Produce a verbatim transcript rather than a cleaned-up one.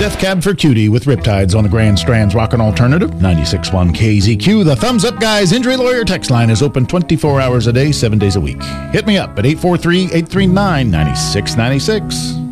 Death Cab for Cutie with Riptides on the Grand Strand's Rockin' Alternative, ninety-six point one K Z Q. The Thumbs Up Guys Injury Lawyer text line is open twenty-four hours a day, seven days a week. Hit me up at eight four three, eight three nine, nine six nine six.